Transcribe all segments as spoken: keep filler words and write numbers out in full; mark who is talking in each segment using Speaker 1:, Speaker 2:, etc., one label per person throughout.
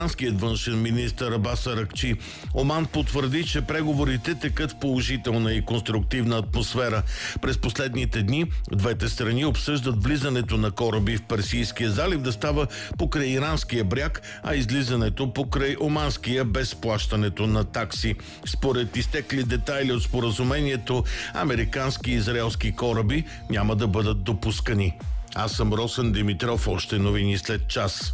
Speaker 1: Иранският външен министър Абас Аракчи. Оман потвърди, че преговорите текат в положителна и конструктивна атмосфера. През последните дни двете страни обсъждат влизането на кораби в Персийския залив да става покрай иранския бряг, а излизането покрай оманския без плащането на такси. Според изтекли детайли от споразумението, американски и израелски кораби няма да бъдат допускани. Аз съм Росен Димитров, още новини след час.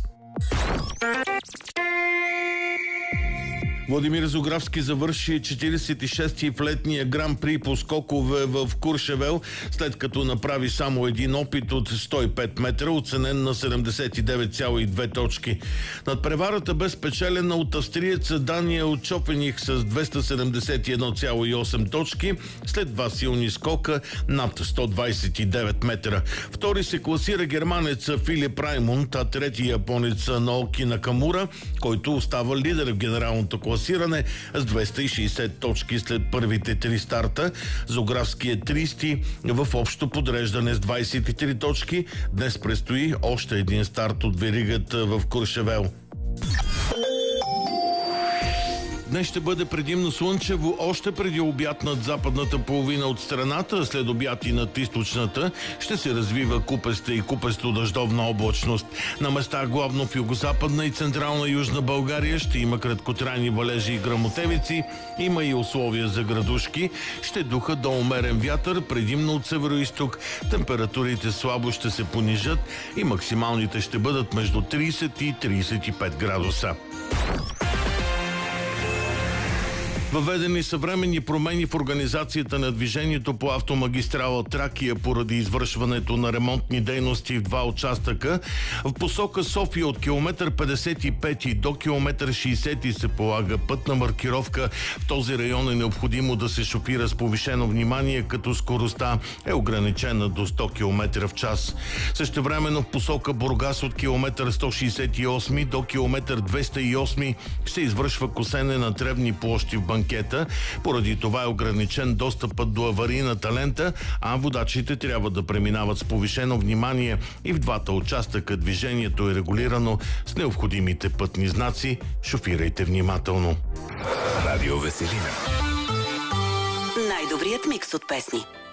Speaker 1: Владимир Зографски завърши четиридесет и шести в летния гран-при по скокове в Куршевел, след като направи само един опит от сто и пет метра, оценен на седемдесет и девет цяло и две точки. Надпреварата бе спечелена от австриеца Даниел Чопених с двеста седемдесет и едно цяло и осем точки, след два силни скока над сто двадесет и девет метра. Втори се класира германеца Филип Раймунд, а трети японец Наоки Накамура, който остава лидер в генералното класиране с двеста и шейсет точки след първите три старта. Зографски е тристи в общо подреждане с двадесет и три точки. Днес предстои още един старт от веригата в Куршевел. Днес ще бъде предимно слънчево, още преди обяд над западната половина от страната, след обяд и над източната ще се развива купеста и купесто дъждовна облачност. На места главно в югозападна и централна южна България ще има краткотрайни валежи и гръмотевици, има и условия за градушки, ще духа до умерен вятър, предимно от североизток, температурите слабо ще се понижат и максималните ще бъдат между тридесет и тридесет и пет градуса. Въведени съвременни промени в организацията на движението по автомагистрала Тракия поради извършването на ремонтни дейности в два участъка. В посока София от километър петдесет и пети до километър шейсети се полага пътна маркировка. В този район е необходимо да се шофира с повишено внимание, като скоростта е ограничена до сто километра в час. Същевременно в посока Бургас от километър сто шейсет и осми до километър двеста и осми се извършва косене на тревни площи в банкета. Поради това е ограничен достъпът до аварийната лента, а водачите трябва да преминават с повишено внимание. И в двата участъка движението е регулирано с необходимите пътни знаци. Шофирайте внимателно.
Speaker 2: Радио Веселина.
Speaker 3: Най-добрият микс от песни.